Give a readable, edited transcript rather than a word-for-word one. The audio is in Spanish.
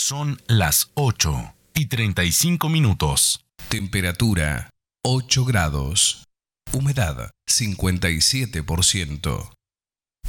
Son las 8:35. Temperatura 8 grados. Humedad 57%.